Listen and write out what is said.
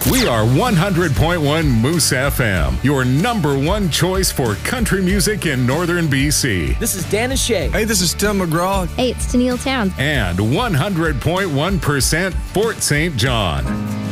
We are 100.1 Moose FM, your number one choice for country music in northern BC. This is Dan and Shay. Hey, this is Tim McGraw. Hey, it's Tennille Towns. And 100.1% Fort St. John.